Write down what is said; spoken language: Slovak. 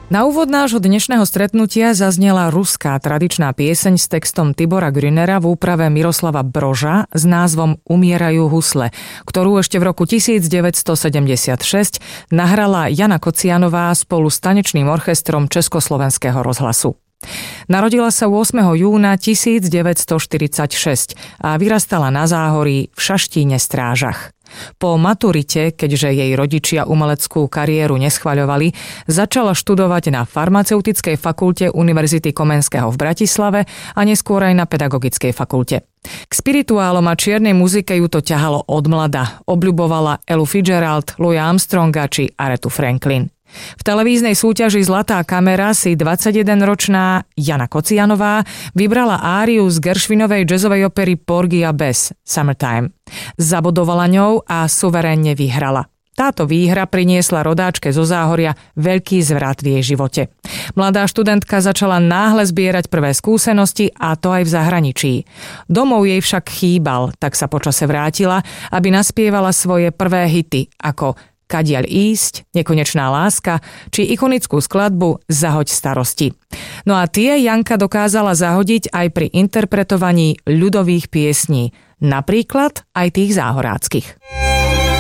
Na úvod nášho dnešného stretnutia zaznela ruská tradičná pieseň s textom Tibora Grünera v úprave Miroslava Broža s názvom Umierajú husle, ktorú ešte v roku 1976 nahrala Jana Kocianová spolu s tanečným orchestrom Československého rozhlasu. Narodila sa 8. júna 1946 a vyrastala na Záhorí v Šaštíne Strážach. Po maturite, keďže jej rodičia umeleckú kariéru neschvaľovali, začala študovať na farmaceutickej fakulte Univerzity Komenského v Bratislave a neskôr aj na pedagogickej fakulte. K spirituálom a čiernej muzike ju to ťahalo od mlada. Obľubovala Elu Fitzgerald, Louisa Armstronga či Arethu Franklin. V televíznej súťaži Zlatá kamera si 21-ročná Jana Kocianová vybrala áriu z Gershwinovej jazzovej opery Porgy a Bess Summertime. Zabodovala ňou a suverénne vyhrala. Táto výhra priniesla rodáčke zo Záhoria veľký zvrat v jej živote. Mladá študentka začala náhle zbierať prvé skúsenosti, a to aj v zahraničí. Domov jej však chýbal, tak sa počase vrátila, aby naspievala svoje prvé hity ako Kadiaľ ísť, Nekonečná láska či ikonickú skladbu Zahoď starosti. No a tie Janka dokázala zahodiť aj pri interpretovaní ľudových piesní, napríklad aj tých záhoráckych.